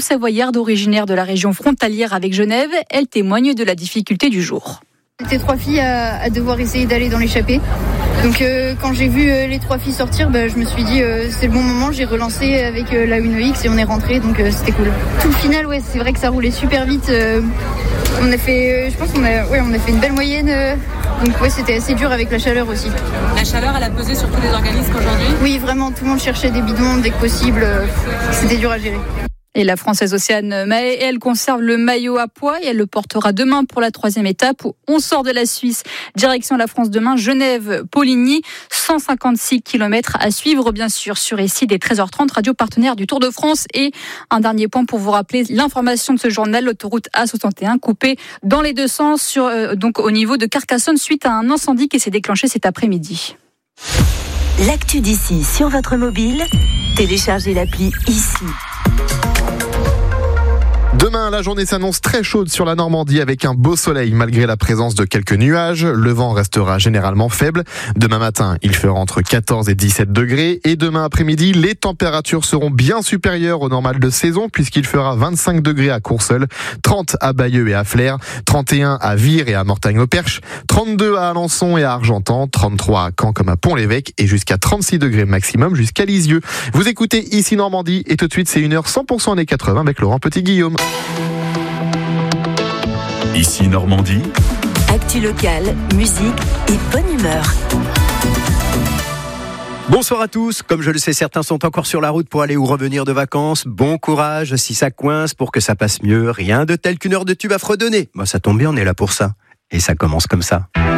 savoyarde originaire de la région frontalière avec Genève. Elle témoigne de la difficulté du jour. C'était 3 filles à devoir essayer d'aller dans l'échappée. Donc quand j'ai vu les 3 filles sortir, je me suis dit c'est le bon moment. J'ai relancé avec la Uno-X et on est rentré, donc c'était cool. Tout le final, c'est vrai que ça roulait super vite. On a fait, je pense qu'on a fait une belle moyenne. Donc c'était assez dur avec la chaleur aussi. La chaleur, elle a pesé sur tous les organismes aujourd'hui ? Oui, vraiment, tout le monde cherchait des bidons dès que possible. C'était dur à gérer. Et la Française Océane Mahé, elle conserve le maillot à pois et elle le portera demain pour la 3e étape. On sort de la Suisse, direction la France demain, Genève-Poligny, 156 km à suivre bien sûr sur ici des 13h30, radio partenaire du Tour de France. Et un dernier point pour vous rappeler l'information de ce journal, l'autoroute A61 coupée dans les deux sens donc au niveau de Carcassonne suite à un incendie qui s'est déclenché cet après-midi. L'actu d'ici sur votre mobile, téléchargez l'appli ici. Demain, la journée s'annonce très chaude sur la Normandie avec un beau soleil malgré la présence de quelques nuages. Le vent restera généralement faible. Demain matin, il fera entre 14 et 17 degrés. Et demain après-midi, les températures seront bien supérieures au normal de saison puisqu'il fera 25 degrés à Courseulles, 30 à Bayeux et à Flers, 31 à Vire et à Mortagne-au-Perche, 32 à Alençon et à Argentan, 33 à Caen comme à Pont-l'Évêque et jusqu'à 36 degrés maximum jusqu'à Lisieux. Vous écoutez Ici Normandie et tout de suite, c'est 1h 100% années 80 avec Laurent Petit-Guillaume. Ici Normandie. Actu locale, musique et bonne humeur. Bonsoir à tous. Comme je le sais, certains sont encore sur la route pour aller ou revenir de vacances. Bon courage si ça coince pour que ça passe mieux. Rien de tel qu'une heure de tube à fredonner. Ça tombe bien, on est là pour ça. Et ça commence comme ça.